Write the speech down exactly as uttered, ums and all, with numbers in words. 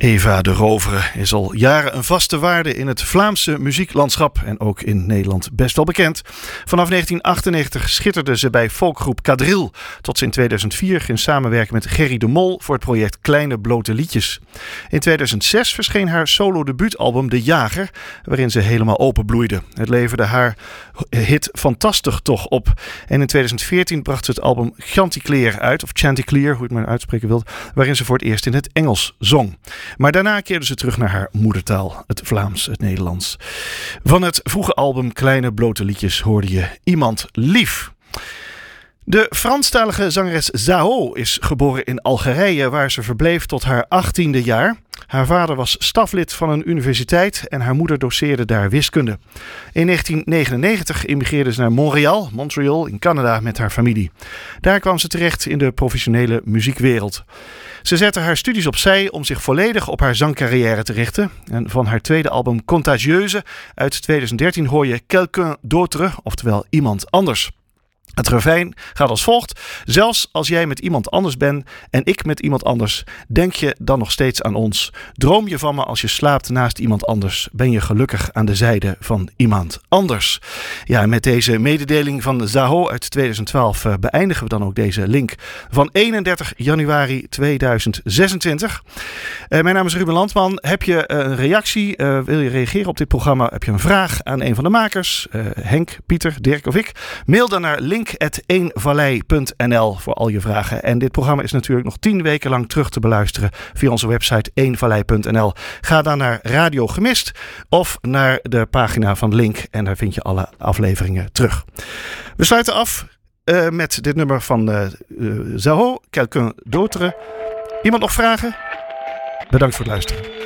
Eva de Rovere is al jaren een vaste waarde in het Vlaamse muzieklandschap en ook in Nederland best wel bekend. Vanaf negentien achtennegentig schitterde ze bij folkgroep Kadril, tot ze in tweeduizend vier ging samenwerken met Gerry de Mol voor het project Kleine Blote Liedjes. In tweeduizend zes verscheen haar solo debuutalbum De Jager, waarin ze helemaal openbloeide. Het leverde haar hit Fantastisch toch op. En in tweeduizend veertien bracht ze het album Chanticleer uit, of Chanticleer, hoe je het maar uitspreken wilt, waarin ze voor het eerst in het Engels zong. Maar daarna keerde ze terug naar haar moedertaal, het Vlaams, het Nederlands. Van het vroege album Kleine Blote Liedjes hoorde je Iemand Lief. De Franstalige zangeres Zaho is geboren in Algerije, waar ze verbleef tot haar achttiende jaar. Haar vader was staflid van een universiteit en haar moeder doceerde daar wiskunde. In negentien negenennegentig immigreerde ze naar Montreal, Montreal in Canada met haar familie. Daar kwam ze terecht in de professionele muziekwereld. Ze zette haar studies opzij om zich volledig op haar zangcarrière te richten. En van haar tweede album Contagieuse uit tweeduizend dertien hoor je Quelqu'un d'autre, oftewel Iemand Anders. Het refrein gaat als volgt. Zelfs als jij met iemand anders bent en ik met iemand anders, denk je dan nog steeds aan ons. Droom je van me als je slaapt naast iemand anders. Ben je gelukkig aan de zijde van iemand anders. Ja, en met deze mededeling van Zaho uit tweeduizend twaalf uh, beëindigen we dan ook deze link van eenendertig januari tweeduizend zesentwintig. Uh, mijn naam is Ruben Landman. Heb je uh, een reactie? Uh, wil je reageren op dit programma? Heb je een vraag aan een van de makers? Uh, Henk, Pieter, Dirk of ik? Mail dan naar link at eenvallei punt n l voor al je vragen. En dit programma is natuurlijk nog tien weken lang terug te beluisteren via onze website eenvallei punt n l. Ga dan naar Radio Gemist of naar de pagina van Link en daar vind je alle afleveringen terug. We sluiten af uh, met dit nummer van uh, uh, Zaho, Quelqu'un d'autre. Iemand nog vragen? Bedankt voor het luisteren.